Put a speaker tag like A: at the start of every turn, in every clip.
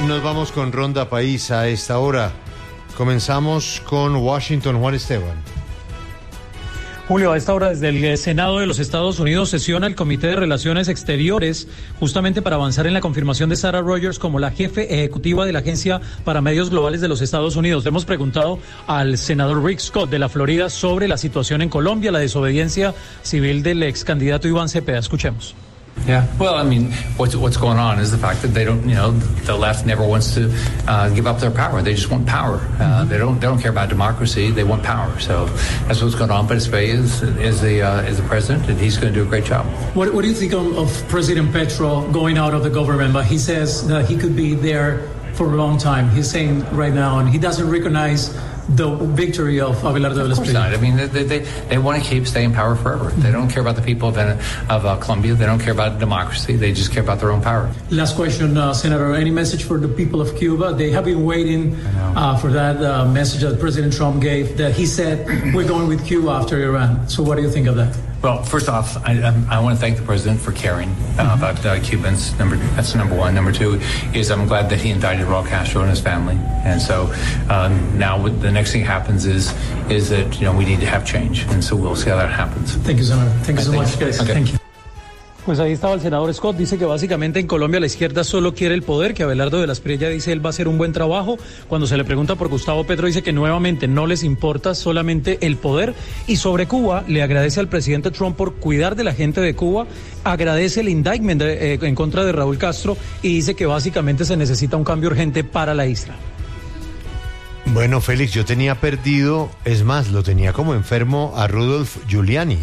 A: Nos vamos con Ronda País a esta hora. Comenzamos con Washington, Juan Esteban.
B: Julio, a esta hora desde el Senado de los Estados Unidos sesiona el Comité de Relaciones Exteriores justamente para avanzar en la confirmación de Sarah Rogers como la jefe ejecutiva de la Agencia para Medios Globales de los Estados Unidos. Le hemos preguntado al senador Rick Scott de la Florida sobre la situación en Colombia, la desobediencia civil del ex candidato Iván Cepeda. Escuchemos.
C: Yeah, well, I mean, what's going on is the fact that they don't, the left never wants to give up their power. They just want power. They don't care about democracy. They want power. So that's what's going on. But Espejo is the president, and he's going to do a great job.
B: What do you think of President Petro going out of the government? But he says that he could be there for a long time. He's saying right now, and he doesn't recognize the victory of Abelardo de la Espriella.
C: I mean, they want to stay in power forever. They don't care about the people of Colombia. They don't care about democracy. They just care about their own power.
B: Last question, Senator. Any message for the people of Cuba? They have been waiting for that message that President Trump gave, that he said, we're going with Cuba after Iran. So what do you think of that?
C: Well, first off, I want to thank the president for caring about Cubans. That's number one. Number two is I'm glad that he indicted Raul Castro and his family. And so now the next thing happens is that we need to have change, and so we'll see how that happens.
B: Thank you, Senator. Thank you so much, guys.
C: Okay.
B: Thank you. Pues ahí estaba el senador Scott, dice que básicamente en Colombia la izquierda solo quiere el poder, que Abelardo de la Espriella dice él va a hacer un buen trabajo. Cuando se le pregunta por Gustavo Petro dice que nuevamente no les importa solamente el poder. Y sobre Cuba le agradece al presidente Trump por cuidar de la gente de Cuba, agradece el indictment en contra de Raúl Castro y dice que básicamente se necesita un cambio urgente para la isla.
A: Bueno, Félix, yo tenía perdido, es más, lo tenía como enfermo a Rudolph Giuliani.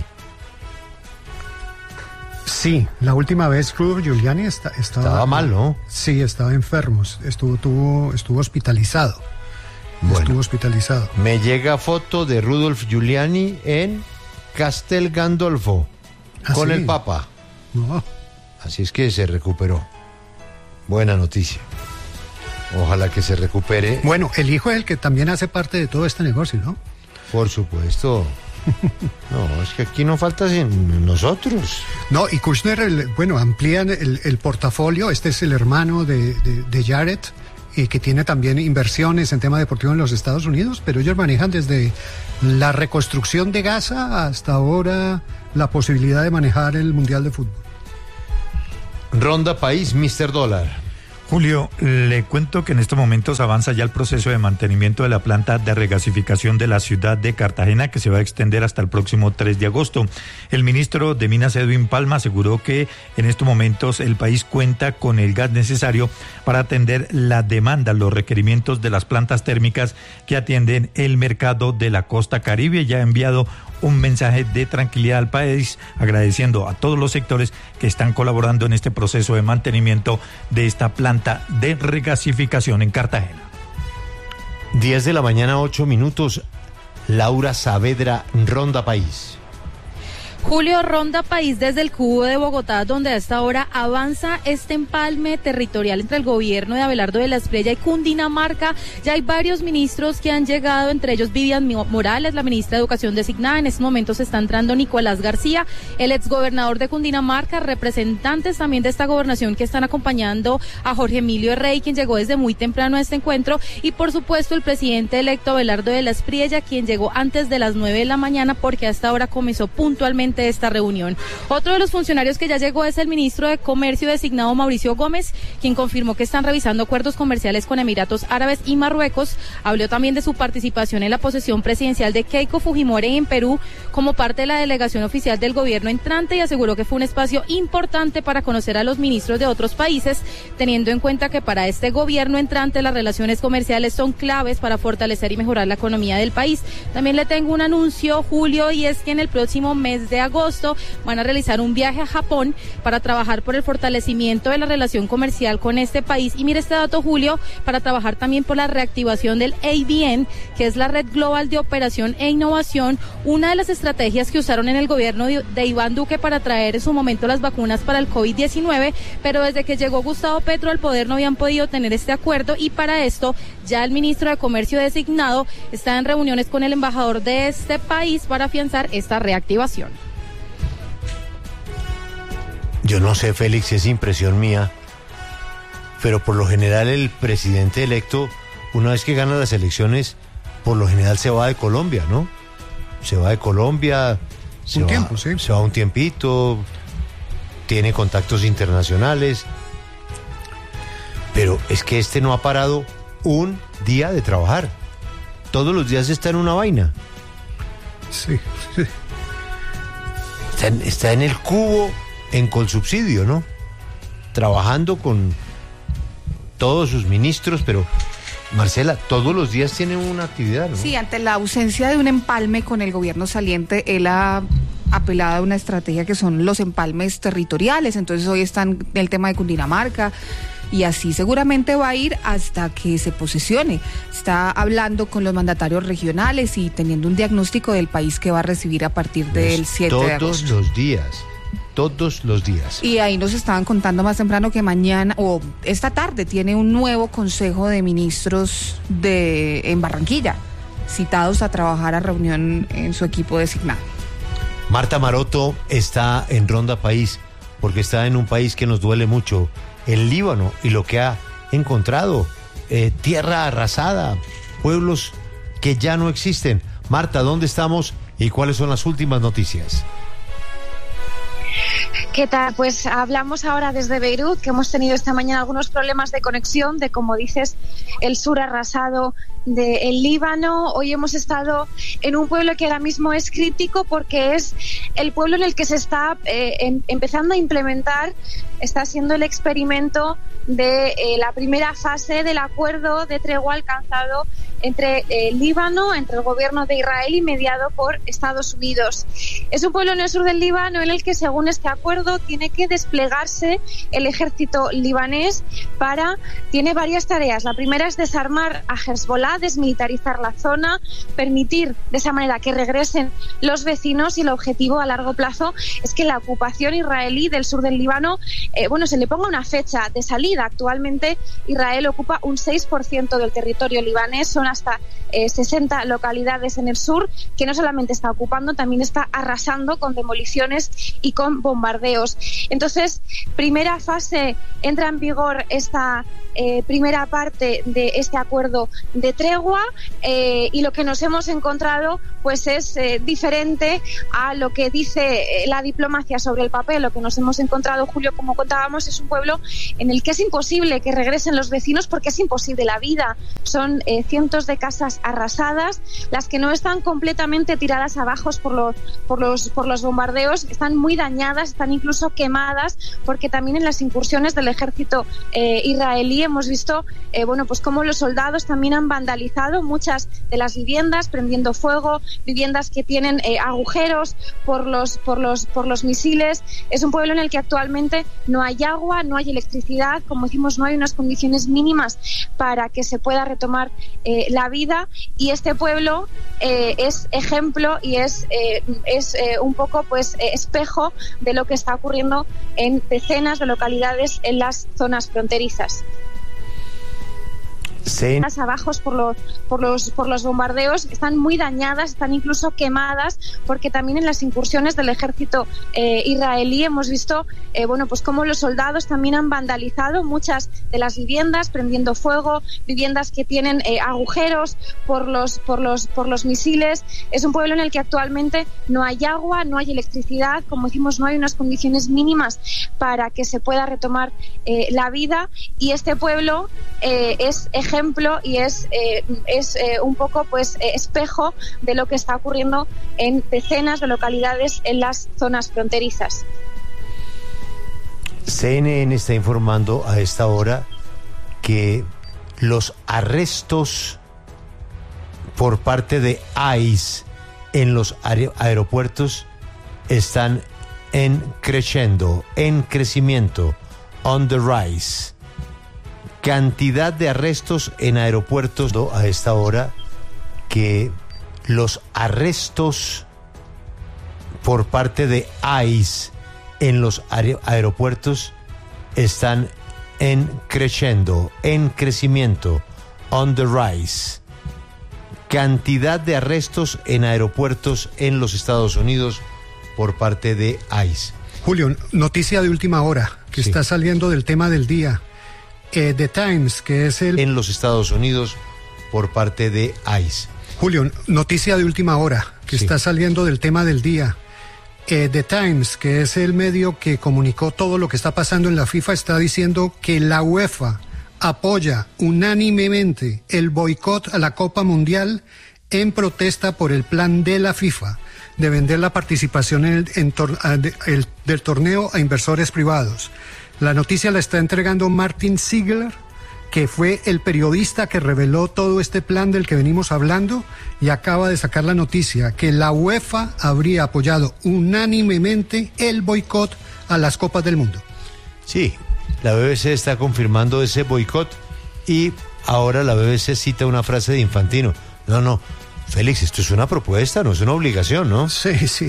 D: Sí, la última vez Rudolph Giuliani estaba
A: mal, ¿no?
D: Sí, estaba enfermo, estuvo hospitalizado.
A: Bueno,
D: estuvo hospitalizado.
A: Me llega foto de Rudolph Giuliani en Castel Gandolfo con el Papa.
D: No.
A: Así es que se recuperó. Buena noticia. Ojalá que se recupere.
D: Bueno, el hijo es el que también hace parte de todo este negocio, ¿no?
A: Por supuesto. No, es que aquí no falta sin nosotros.
D: No, y Kushner, amplían el portafolio. Este es el hermano de Jared, que tiene también inversiones en tema deportivo en los Estados Unidos, pero ellos manejan desde la reconstrucción de Gaza hasta ahora la posibilidad de manejar el Mundial de Fútbol.
A: Ronda País, Mr. Dólar.
E: Julio, le cuento que en estos momentos avanza ya el proceso de mantenimiento de la planta de regasificación de la ciudad de Cartagena, que se va a extender hasta el próximo 3 de agosto. El ministro de Minas, Edwin Palma, aseguró que en estos momentos el país cuenta con el gas necesario para atender la demanda, los requerimientos de las plantas térmicas que atienden el mercado de la costa caribe. Ya ha enviado un mensaje de tranquilidad al país, agradeciendo a todos los sectores que están colaborando en este proceso de mantenimiento de esta planta de regasificación en Cartagena.
A: 10 de la mañana, 8 minutos. Laura Saavedra, Ronda País.
F: Julio, Ronda País desde el Cubo de Bogotá, donde a esta hora avanza este empalme territorial entre el gobierno de Abelardo de la Espriella y Cundinamarca. Ya hay varios ministros que han llegado, entre ellos Vivian Morales, la ministra de Educación designada. En estos momentos está entrando Nicolás García, el exgobernador de Cundinamarca, representantes también de esta gobernación que están acompañando a Jorge Emilio Rey, quien llegó desde muy temprano a este encuentro, y por supuesto el presidente electo Abelardo de la Espriella, quien llegó antes de las 9 de la mañana porque a esta hora comenzó puntualmente esta reunión. Otro de los funcionarios que ya llegó es el ministro de Comercio designado Mauricio Gómez, quien confirmó que están revisando acuerdos comerciales con Emiratos Árabes y Marruecos. Habló también de su participación en la posesión presidencial de Keiko Fujimori en Perú como parte de la delegación oficial del gobierno entrante, y aseguró que fue un espacio importante para conocer a los ministros de otros países, teniendo en cuenta que para este gobierno entrante las relaciones comerciales son claves para fortalecer y mejorar la economía del país. También le tengo un anuncio, Julio, y es que en el próximo mes de agosto van a realizar un viaje a Japón para trabajar por el fortalecimiento de la relación comercial con este país. Y mire este dato, Julio, para trabajar también por la reactivación del ABN, que es la Red Global de Operación e Innovación, una de las estrategias que usaron en el gobierno de Iván Duque para traer en su momento las vacunas para el COVID-19, pero desde que llegó Gustavo Petro al poder no habían podido tener este acuerdo, y para esto ya el ministro de Comercio designado está en reuniones con el embajador de este país para afianzar esta reactivación.
A: Yo no sé, Félix, si es impresión mía. pero por lo general el presidente electo, una vez que gana las elecciones, por lo general se va de Colombia, ¿no? Se va de Colombia, se va un tiempito, tiene contactos internacionales, pero es que este no ha parado un día de trabajar. Todos los días está en una vaina.
D: Sí.
A: Está en el cubo, en Colsubsidio, ¿no? Trabajando con todos sus ministros, pero Marcela, todos los días tiene una actividad, ¿no?
G: Sí, ante la ausencia de un empalme con el gobierno saliente, él ha apelado a una estrategia que son los empalmes territoriales. Entonces hoy están el tema de Cundinamarca y así seguramente va a ir hasta que se posesione. Está hablando con los mandatarios regionales y teniendo un diagnóstico del país que va a recibir a partir del 7 de agosto.
A: Todos los días.
G: Y ahí nos estaban contando más temprano que mañana o esta tarde tiene un nuevo consejo de ministros en Barranquilla, citados a trabajar a reunión en su equipo designado.
A: Marta Maroto está en Ronda País porque está en un país que nos duele mucho, el Líbano, y lo que ha encontrado, tierra arrasada, pueblos que ya no existen. Marta, ¿dónde estamos y cuáles son las últimas noticias?
H: ¿Qué tal? Pues hablamos ahora desde Beirut, que hemos tenido esta mañana algunos problemas de conexión de, como dices, el sur arrasado del Líbano. Hoy hemos estado en un pueblo que ahora mismo es crítico porque es el pueblo en el que se está empezando a implementar, está siendo el experimento de la primera fase del acuerdo de tregua alcanzado entre el Líbano, entre el gobierno de Israel y mediado por Estados Unidos. Es un pueblo en el sur del Líbano en el que, según este acuerdo, tiene que desplegarse el ejército libanés tiene varias tareas. La primera es desarmar a Hezbollah, desmilitarizar la zona, permitir de esa manera que regresen los vecinos, y el objetivo a largo plazo es que la ocupación israelí del sur del Líbano, se le ponga una fecha de salida. Actualmente Israel ocupa un 6% del territorio libanés, son hasta 60 localidades en el sur que no solamente está ocupando, también está arrasando con demoliciones y con bombardeos. Entonces, primera fase, entra en vigor esta primera parte de este acuerdo de tregua, y lo que nos hemos encontrado pues es diferente a lo que dice la diplomacia sobre el papel. Lo que nos hemos encontrado, Julio, como contábamos, es un pueblo en el que es imposible que regresen los vecinos porque es imposible la vida. Son cientos de casas arrasadas, las que no están completamente tiradas abajo por los bombardeos, están muy dañadas, están incluso quemadas, porque también en las incursiones del ejército israelí hemos visto pues cómo los soldados también han vandalizado muchas de las viviendas, prendiendo fuego, viviendas que tienen agujeros por los misiles. Es un pueblo en el que actualmente no hay agua, no hay electricidad, como decimos, no hay unas condiciones mínimas para que se pueda retomar la vida, y este pueblo es ejemplo y es un poco pues espejo de lo que está ocurriendo en decenas de localidades en las zonas fronterizas.
A: Sí.
H: Abajo por los bombardeos, están muy dañadas, están incluso quemadas, porque también en las incursiones del ejército israelí hemos visto pues cómo los soldados también han vandalizado muchas de las viviendas, prendiendo fuego, viviendas que tienen agujeros por los misiles. Es un pueblo en el que actualmente no hay agua, no hay electricidad, como decimos, no hay unas condiciones mínimas para que se pueda retomar la vida, y este pueblo es ejemplo y es un poco pues espejo de lo que está ocurriendo en decenas de localidades en las zonas fronterizas.
A: CNN está informando a esta hora que los arrestos por parte de ICE en los aeropuertos están en crecimiento, on the rise. Cantidad de arrestos en aeropuertos a esta hora, que los arrestos por parte de ICE en los aeropuertos están en crecimiento, on the rise. Cantidad de arrestos en aeropuertos en los Estados Unidos por parte de ICE.
D: Julio, noticia de última hora que está saliendo del tema del día. The Times, que es
A: en los Estados Unidos por parte de ICE.
D: Julio, noticia de última hora que está saliendo del tema del día. The Times, que es el medio que comunicó todo lo que está pasando en la FIFA, está diciendo que la UEFA apoya unánimemente el boicot a la Copa Mundial en protesta por el plan de la FIFA de vender la participación del torneo a inversores privados. La noticia la está entregando Martin Ziegler, que fue el periodista que reveló todo este plan del que venimos hablando, y acaba de sacar la noticia que la UEFA habría apoyado unánimemente el boicot a las Copas del Mundo.
A: Sí, la BBC está confirmando ese boicot y ahora la BBC cita una frase de Infantino. No, Félix, esto es una propuesta, no es una obligación, ¿no?
D: Sí,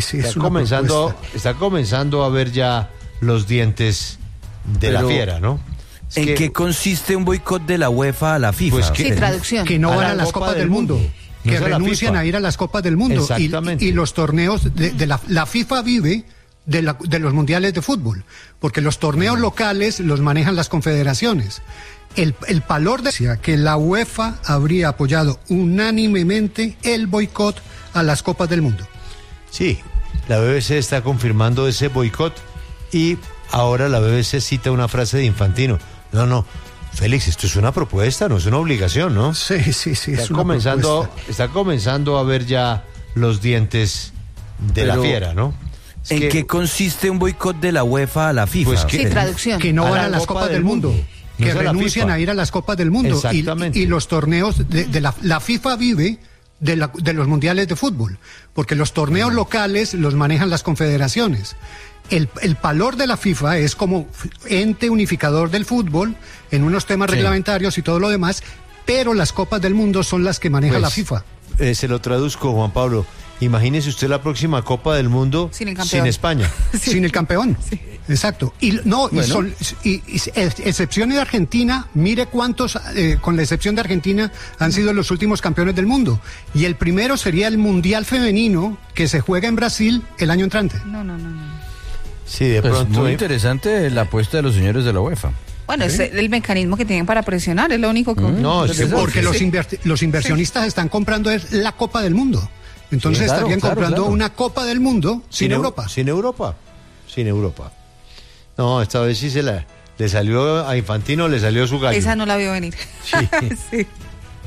D: está
A: comenzando a ver ya los dientes de la fiera, ¿no?
I: ¿En qué consiste un boicot de la UEFA a la FIFA?
G: Pues traducción.
D: Que no van a las Copas del Mundo. Que renuncian a ir a las Copas del Mundo.
A: Exactamente.
D: Y los torneos de la FIFA vive de los mundiales de fútbol, porque los torneos locales los manejan las confederaciones. El valor decía que la UEFA habría apoyado unánimemente el boicot a las Copas del Mundo.
A: Sí, la BBC está confirmando ese boicot y ahora la BBC cita una frase de Infantino. No, Félix, esto es una propuesta, no es una obligación, ¿no?
D: Sí,
A: está comenzando a ver ya los dientes de la fiera, ¿no?
I: ¿En qué consiste un boicot de la UEFA a la FIFA?
G: Pues traducción.
D: Que no van a las Copas del Mundo. Que renuncian a ir a las Copas del Mundo.
A: Exactamente.
D: Y los torneos la FIFA vive de los mundiales de fútbol, porque los torneos locales los manejan las confederaciones. El valor de la FIFA es como ente unificador del fútbol en unos temas reglamentarios y todo lo demás, pero las Copas del Mundo son las que maneja la FIFA.
A: Se lo traduzco, Juan Pablo. Imagínese usted la próxima Copa del Mundo sin España.
D: Sin el campeón. Sí. Exacto. Excepción de Argentina, mire cuántos, con la excepción de Argentina, han sido los últimos campeones del mundo. Y el primero sería el Mundial Femenino, que se juega en Brasil el año entrante.
G: No.
A: Sí, de pronto.
I: Muy interesante la apuesta de los señores de la UEFA.
G: Bueno, es el mecanismo que tienen para presionar, es lo único que...
A: No, es
D: porque los inversionistas están comprando la Copa del Mundo. Entonces estarían comprando una Copa del Mundo sin Europa.
A: Sin Europa. No, esta vez sí le salió a Infantino, le salió su gallo.
G: Esa no la vio venir.
A: Sí.
G: Sí.